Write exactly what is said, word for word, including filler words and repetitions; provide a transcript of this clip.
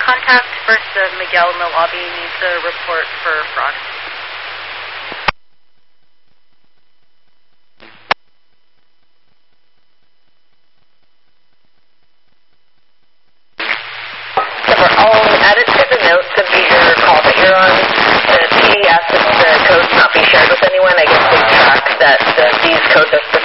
contact first uh, Miguel in the lobby needs a report for fraud. I'll add it to the notes of your call that you're on. The P D asked that the codes not be shared with anyone. I guess they track that uh, these codes are